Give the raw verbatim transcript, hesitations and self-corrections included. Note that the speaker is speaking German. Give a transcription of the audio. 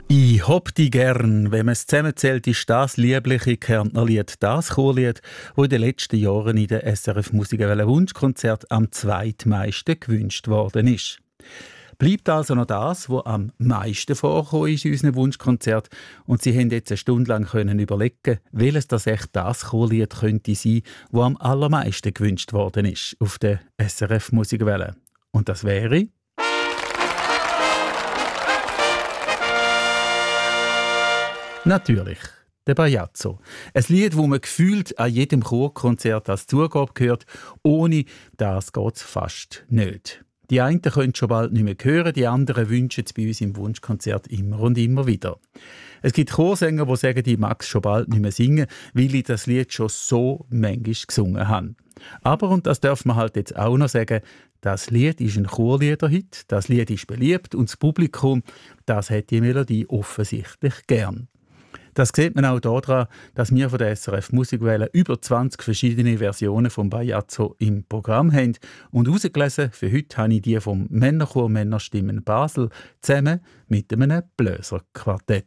Ich hab die gern. Wenn man es zusammenzählt, ist das liebliche Kärntner Lied das Chorlied, das in den letzten Jahren in den S R F Musikwelle Wunschkonzert am zweitmeisten gewünscht worden ist. Bleibt also noch das, was am meisten vorgekommen ist in unserem Wunschkonzert. Und Sie haben jetzt eine Stunde lang können überlegen, welches das echt das Chorlied könnte sein, das am allermeisten gewünscht worden ist auf der S R F Musikwelle. Und das wäre... Natürlich, der Bajazzo. Ein Lied, das man gefühlt an jedem Chorkonzert als Zugabe hört. Ohne das geht es fast nicht. Die einen können schon bald nicht mehr hören, die anderen wünschen es bei uns im Wunschkonzert immer und immer wieder. Es gibt Chorsänger, die sagen, ich mag es schon bald nicht mehr singen, weil ich das Lied schon so manchmal gesungen habe. Aber, und das darf man halt jetzt auch noch sagen, das Lied ist ein Chorliederhit, das Lied ist beliebt und das Publikum, das hat die Melodie offensichtlich gern. Das sieht man auch daran, dass wir von der S R F Musikwelle über zwanzig verschiedene Versionen vom Bajazzo im Programm haben. Und herausgelesen für heute habe ich die vom Männerchor Männerstimmen Basel zusammen mit einem Bläserquartett.